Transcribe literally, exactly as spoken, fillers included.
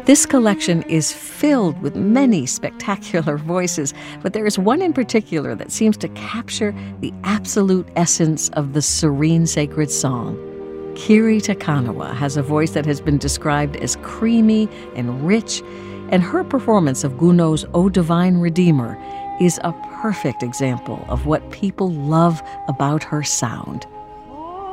This collection is filled with many spectacular voices, but there is one in particular that seems to capture the absolute essence of the serene sacred song. Kiri Te Kanawa has a voice that has been described as creamy and rich, and her performance of Gounod's O Divine Redeemer is a perfect example of what people love about her sound.